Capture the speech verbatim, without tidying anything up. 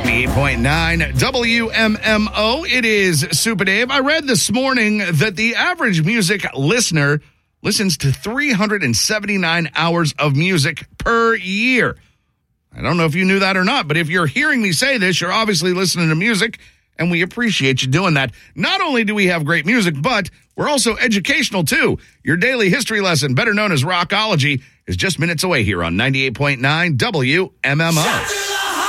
ninety-eight point nine W M M O. It is Super Dave. I read this morning that the average music listener listens to three hundred seventy-nine hours of music per year. I don't know if you knew that or not, but if you're hearing me say this, you're obviously listening to music, and we appreciate you doing that. Not only do we have great music, but we're also educational, too. Your daily history lesson, better known as Rockology, is just minutes away here on ninety-eight point nine W M M O.